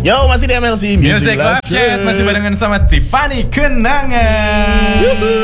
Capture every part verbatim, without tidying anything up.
Yo, masih di M L C Music, Music Live Chat. Masih barengan sama Tiffany Kenangan.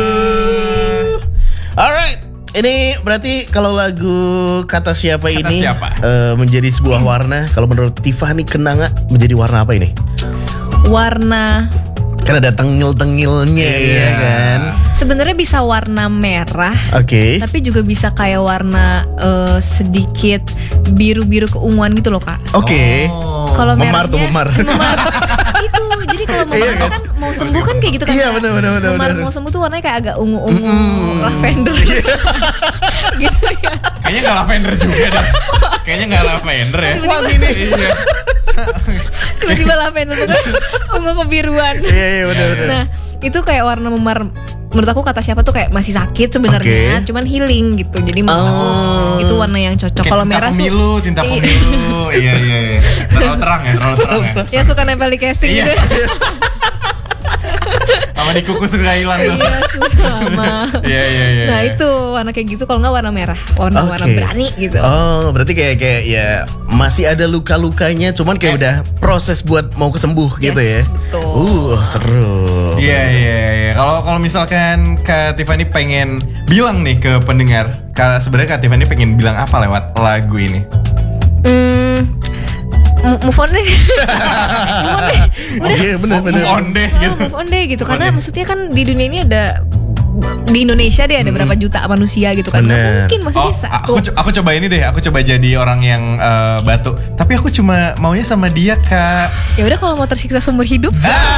Alright, ini berarti kalau lagu Kata Siapa Kata ini siapa? Uh, menjadi sebuah warna. Kalau menurut Tiffany Kenangan menjadi warna apa ini? Warna, kan ada tengil-tengilnya, iya. ya kan? sebenarnya bisa warna merah. Oke. Okay. Tapi juga bisa kayak warna uh, sedikit biru-biru keunguan gitu loh, Kak. Oke. Okay. Oh. Kalau memar tuh memar. memar. Itu. Jadi kalau memar iya, kan mau sembuh kan kayak gitu kan. Iya, benar benar benar. Memar mau sembuh tuh warnanya kayak agak ungu-ungu, mm-hmm. lavender. Gitu ya. Kayaknya enggak lavender juga dah. Kayaknya enggak lavender ya. Wah, gini. Iya. Tiba-tiba lavender tuh kan ungu kebiruan. Iya, iya benar benar. Nah, itu kayak warna memar. Menurut aku Kata Siapa tuh kayak masih sakit sebenarnya, okay. cuman healing gitu. Jadi menurut oh. aku itu warna yang cocok. Kalau merah pemilu, tinta pemilu. Iya iya iya. Terlalu terang ya, terlalu terang ya. Ya suka nempel di casing gitu. Sama di kuku suka hilang tuh. Iya, sama. Iya iya iya. Nah, itu warna kayak gitu, kalau enggak warna merah, warna-warna okay. berani gitu. Oh, berarti kayak kayak ya masih ada luka-lukanya, cuman kayak eh. udah proses buat mau kesembuh yes, gitu ya. Betul. Uh, seru. Iya iya iya. Kalau kalau misalkan Kak Tiffany pengen bilang nih ke pendengar, kalau sebenarnya Kak Tiffany pengen bilang apa lewat lagu ini? Hmm, move on deh. Move on deh. Udah. Oke, benar benar. Move on deh oh, gitu. Move on deh gitu. Karena maksudnya kan di dunia ini ada, di Indonesia deh ada hmm. berapa juta manusia gitu kan. Nah, mungkin maksudnya oh, satu. Aku, aku coba ini deh, aku coba jadi orang yang uh, batu. Tapi aku cuma maunya sama dia, Kak. Ya udah, kalau mau tersiksa seumur hidup,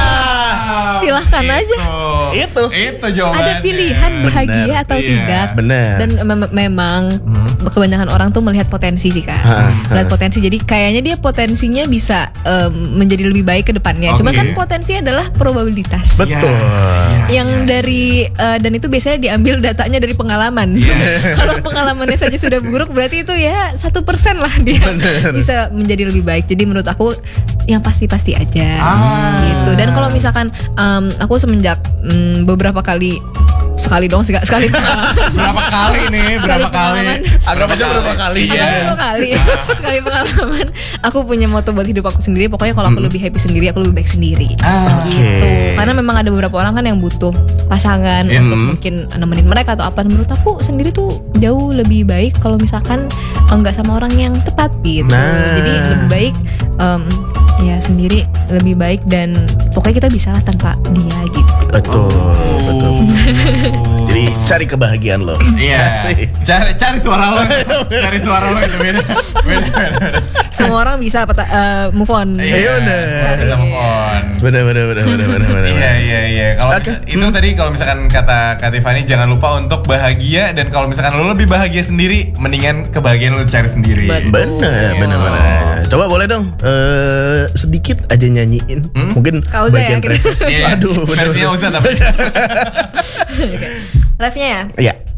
ah, silahkan itu. aja. Itu. Itu jawabannya. Ada pilihan bahagia bener. atau iya. tidak. Benar. Dan mem- memang hmm. kebanyakan orang tuh melihat potensi sih, Kak. Ha, ha. Melihat potensi. Jadi kayaknya dia potensinya bisa um, menjadi lebih baik ke depannya. Okay. Cuma kan potensi adalah probabilitas. Betul. Ya, yang ya, dari uh, dan itu biasanya diambil datanya dari pengalaman. Yeah. Kalau pengalamannya saja sudah buruk, berarti itu ya satu persen lah dia bener. bisa menjadi lebih baik. Jadi menurut aku yang pasti-pasti aja ah. gitu. Dan kalau misalkan um, aku semenjak um, beberapa kali sekali dong sekali pengalaman. Berapa kali nih? Berapa kali? Anggap aja berapa kali ya? Berapa kali? Sekali pengalaman. Aku punya moto buat hidup aku sendiri. Pokoknya kalau aku hmm. lebih happy sendiri, aku lebih baik sendiri. Ah, gitu. Okay. Karena memang ada beberapa orang kan yang butuh pasangan yeah. untuk mungkin nemenin mereka atau apa. Menurut aku sendiri tuh jauh lebih baik kalau misalkan enggak sama orang yang tepat gitu. Nah. Jadi lebih baik um, ya sendiri lebih baik, dan pokoknya kita bisa lah tanpa dia gitu. Betul, oh. betul. Jadi cari kebahagiaan lo. Iya. Cari cari suara lo. Cari suara lo itu beda. Beda beda. Semua orang bisa peta, uh, move on. Iya benar. Bisa move on. Benar benar benar benar benar. Iya iya iya. Kalau okay. itu hmm. tadi kalau misalkan kata Kak Tiffany, jangan lupa untuk bahagia, dan kalau misalkan lo lebih bahagia sendiri, mendingan kebahagiaan lo cari sendiri. Benar benar benar. Coba boleh dong uh, sedikit aja nyanyiin. Hmm? Mungkin Kauza bagian ya, ref. Aduh, versinya Uza tapi. Live-nya ya? Iya.